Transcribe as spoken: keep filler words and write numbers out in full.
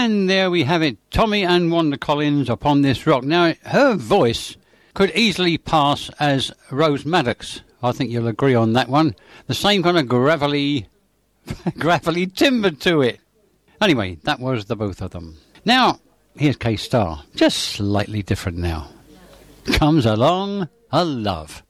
And there we have it, Tommy and Wanda Collins upon this rock. Now, her voice could easily pass as Rose Maddox. I think you'll agree on that one. The same kind of gravelly, gravelly timbre to it. Anyway, that was the both of them. Now, here's K-Star. Just slightly different now. Comes along a love.